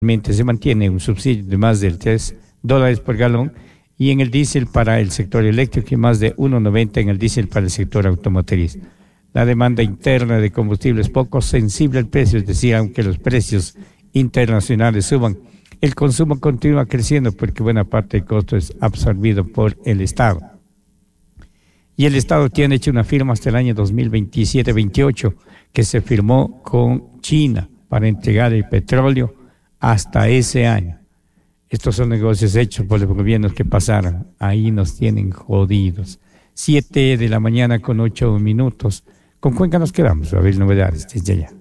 se mantiene un subsidio de más de $3 por galón, y en el diésel para el sector eléctrico y más de 1.90 en el diésel para el sector automotriz. La demanda interna de combustible es poco sensible al precio, es decir, aunque los precios internacionales suban, el consumo continúa creciendo porque buena parte del costo es absorbido por el Estado. Y el Estado tiene hecho una firma hasta el año 2027-28 que se firmó con China para entregar el petróleo hasta ese año. Estos son negocios hechos por los gobiernos que pasaron. Ahí nos tienen jodidos. 7 de la mañana con 8 minutos. ¿Con Cuenca nos quedamos? A ver novedades desde allá.